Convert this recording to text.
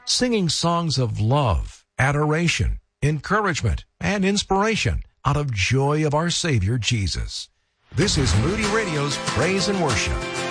singing songs of love, adoration, encouragement, and inspiration out of joy of our Savior Jesus. This is Moody Radio's Praise and Worship.